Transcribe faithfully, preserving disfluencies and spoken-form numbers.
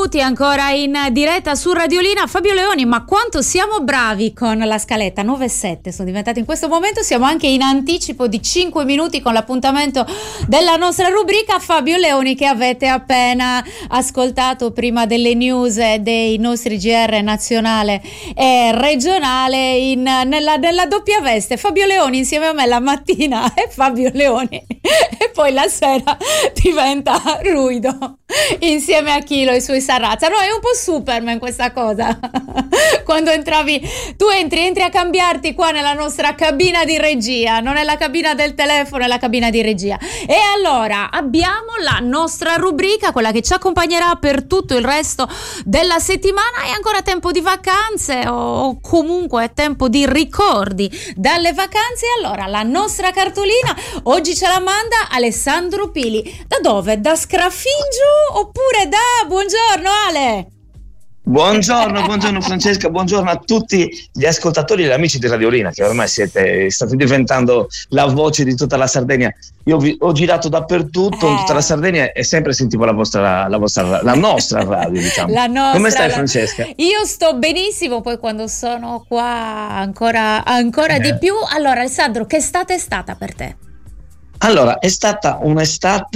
minuti ancora in diretta su Radiolina. Fabio Leoni, ma quanto siamo bravi con la scaletta, nove e sette sono diventati in questo momento, siamo anche in anticipo di cinque minuti con l'appuntamento della nostra rubrica. Fabio Leoni, che avete appena ascoltato prima delle news dei nostri G R nazionale e regionale in, nella, nella doppia veste. Fabio Leoni insieme a me la mattina e Fabio Leoni e poi la sera diventa Ruido insieme a Chilo e i suoi Sarrazza. No, è un po' Superman questa cosa. Quando entravi, tu entri entri a cambiarti qua nella nostra cabina di regia, non è la cabina del telefono, è la cabina di regia. E allora abbiamo la nostra rubrica, quella che ci accompagnerà per tutto il resto della settimana. È ancora tempo di vacanze o comunque è tempo di ricordi dalle vacanze. Allora la nostra cartolina oggi ce la manda Alessandro Pili. Da dove? Da Scrafingio oppure da... Buongiorno Ale! Buongiorno, buongiorno Francesca, buongiorno a tutti gli ascoltatori e gli amici di Radiolina, che ormai siete state diventando la voce di tutta la Sardegna. Io vi, ho girato dappertutto eh. in tutta la Sardegna e sempre sentivo la vostra, la vostra, la nostra radio, diciamo. La nostra, Come stai, la... Francesca? Io sto benissimo, poi quando sono qua ancora, ancora eh. di più. Allora Alessandro, che estate è stata per te? Allora, è stata un'estate